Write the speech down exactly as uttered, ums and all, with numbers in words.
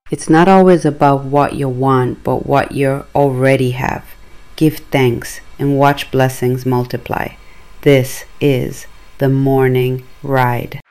It's not always about what you want, but what you already have. Give thanks and watch blessings multiply. This is the morning ride.